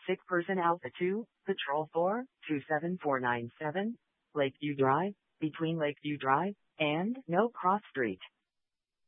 sick person Alpha 2, Patrol 4, 27497, Lakeview Drive, between Lakeview Drive and No Cross Street.